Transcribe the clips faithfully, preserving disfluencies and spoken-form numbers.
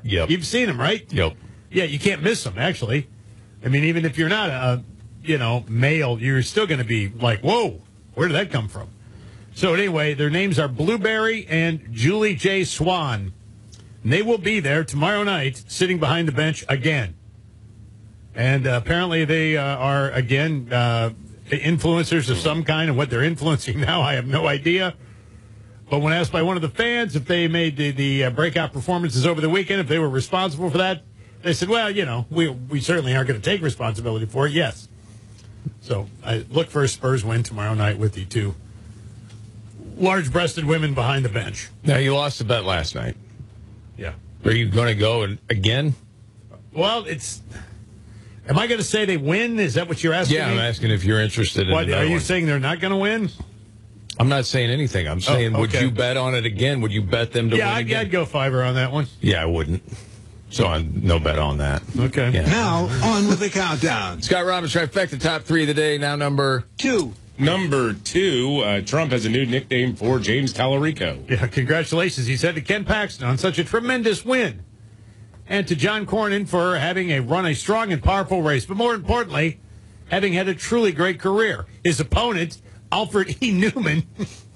Yep. You've seen him, right? Yep. Yeah, you can't miss him, actually. I mean, even if you're not a, you know, male, you're still going to be like, whoa, where did that come from? So anyway, their names are Blueberry and Julie J. Swan. And they will be there tomorrow night sitting behind the bench again. And uh, apparently they uh, are, again, uh, influencers of some kind, and what they're influencing now, I have no idea. But when asked by one of the fans if they made the, the uh, breakout performances over the weekend, if they were responsible for that, they said, well, you know, we we certainly aren't going to take responsibility for it, yes. So I look for a Spurs win tomorrow night with the two large-breasted women behind the bench. Now, you lost the bet last night. Yeah. Are you going to go and, again? Well, it's... Am I going to say they win? Is that what you're asking Yeah, me? I'm asking if you're interested in What, another are you one. saying they're not going to win? I'm not saying anything. I'm saying, Oh, would okay. you bet on it again? Would you bet them to Yeah, win I'd, again? I'd go fiver on that one. Yeah, I wouldn't. So I'm no bet on that. Okay. Yeah. Now, on with the countdown. Scott Robbins, trifecta, top three of the day, now number Two. Number two, uh, Trump has a new nickname for James Tallarico. Yeah, congratulations, he said to Ken Paxton on such a tremendous win. And to John Cornyn for having a run a strong and powerful race. But more importantly, having had a truly great career. His opponent, Alfred E. Newman,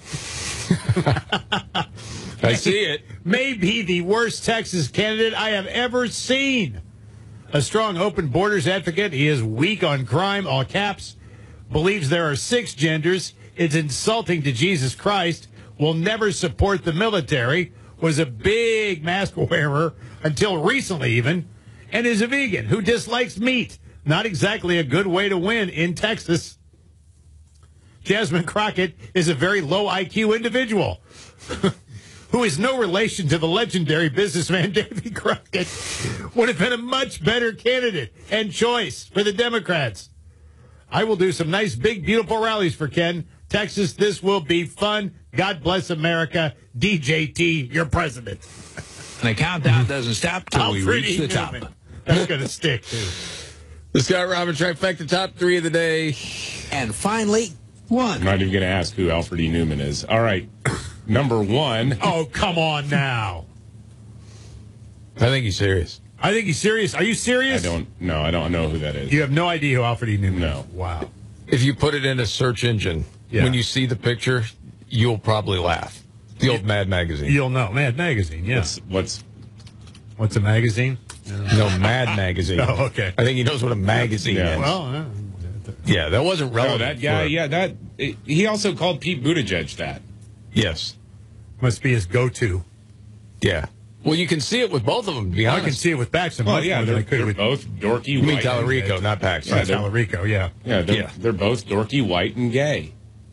I see it. may be the worst Texas candidate I have ever seen. A strong open borders advocate, he is weak on crime, all caps, believes there are six genders, is insulting to Jesus Christ, will never support the military, was a big mask wearer until recently even, and is a vegan who dislikes meat. Not exactly a good way to win in Texas. Jasmine Crockett is a very low I Q individual who is no relation to the legendary businessman Davy Crockett, would have been a much better candidate and choice for the Democrats. I will do some nice, big, beautiful rallies for Ken. Texas, this will be fun. God bless America. D J T, your president. And the countdown doesn't stop till we Alfred reach E. the top. Newman. That's going to stick, too. The Scott Robbins, trifecta, top three of the day. And finally, one. I'm not even going to ask who Alfred E. Newman is. All right. Number one. Oh, come on now. I think he's serious. I think he's serious. Are you I serious? don't know. I don't know who that is. You have no idea who Alfred E. Newman No. is? Wow. If you put it in a search engine, Yeah. when you see the picture, you'll probably laugh. The old Mad Magazine. You'll know. Mad Magazine, yeah. What's, what's What's a magazine? No, Mad Magazine. Oh, okay. I think he knows what a magazine Yeah. is. Well, uh, yeah, that wasn't oh, relevant. that guy? for- Yeah, that. He also called Pete Buttigieg that. Yes. must be his go-to. Yeah. Well, you can see it with both of them, to be I honest. can see it with Paxton. Well, much yeah, more than they're, I could they're with both dorky You mean white. Tallarico, not Paxton. uh, Yeah, they're- Tallarico, yeah. Yeah, they're, Yeah. they're both dorky, white, and gay.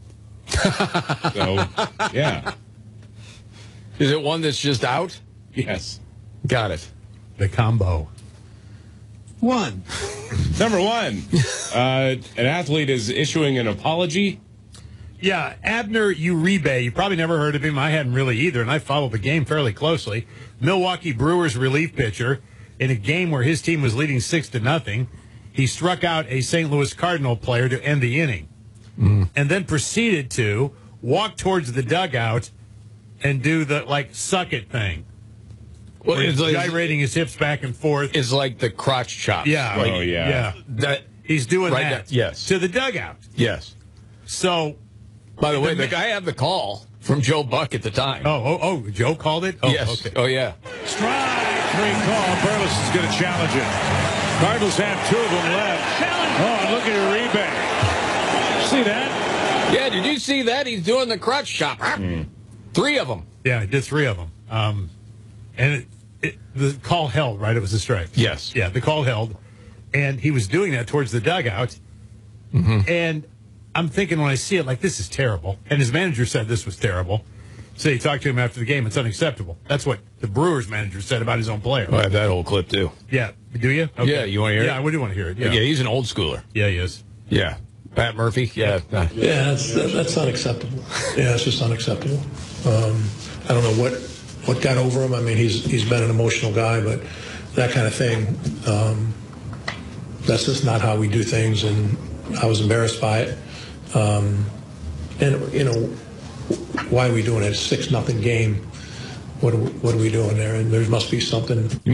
So, yeah. Is it one that's just out? Yes. Got it. The combo. One. Number one, uh, an athlete is issuing an apology. Yeah, Abner Uribe. You probably never heard of him. I hadn't really either, and I followed the game fairly closely. Milwaukee Brewers relief pitcher in a game where his team was leading six to nothing. He struck out a Saint Louis Cardinal player to end the inning, mm. and then proceeded to walk towards the dugout and do the like suck it thing. Well, Where he's it's, like, gyrating his hips back and forth. it's like the crotch chop. Yeah. Like, Oh, yeah. Yeah. That, He's doing Right that. now, yes. To the dugout. yes. So, By the way, The- the guy had the call from Joe Buck at the time. oh, oh, oh, Joe called it? Oh, yes. okay. Oh, yeah. Strike three call. Burles is going to challenge it. Cardinals have two of them left. Oh, and look at Uribe. See that? Yeah, did you see that? He's doing the crotch chop. Mm. Three of them. Yeah, I did three of them. Um, and it, it, the call held, right? It was a strike. Yes. Yeah, the call held. And he was doing that towards the dugout. Mm-hmm. And I'm thinking when I see it, like, this is terrible. And his manager said this was terrible. So he talked to him after the game. It's unacceptable. That's what the Brewers manager said about his own player. I have that whole clip, too. Yeah. Do you? Okay. Yeah, you wanna hear it? Yeah, I do want to hear it. Yeah. Yeah, he's an old schooler. Yeah, he is. Yeah. Pat Murphy. Yeah. Uh, Yeah, that's that's unacceptable. Yeah, it's just unacceptable. Um, I don't know what what got over him. I mean, he's he's been an emotional guy, but that kind of thing, um, that's just not how we do things. And I was embarrassed by it. Um, and you know, why are we doing it? It's a six nothing game. What are we, what are we doing there? And there must be something.